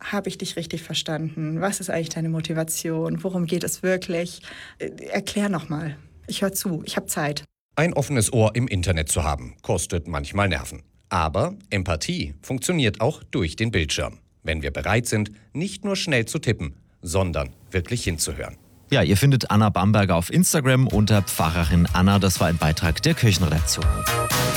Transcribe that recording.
habe ich dich richtig verstanden? Was ist eigentlich deine Motivation? Worum geht es wirklich? Erklär nochmal. Ich höre zu, ich habe Zeit. Ein offenes Ohr im Internet zu haben, kostet manchmal Nerven. Aber Empathie funktioniert auch durch den Bildschirm, wenn wir bereit sind, nicht nur schnell zu tippen, sondern wirklich hinzuhören. Ja, ihr findet Anna Bamberger auf Instagram unter Pfarrerin Anna. Das war ein Beitrag der Kirchenredaktion.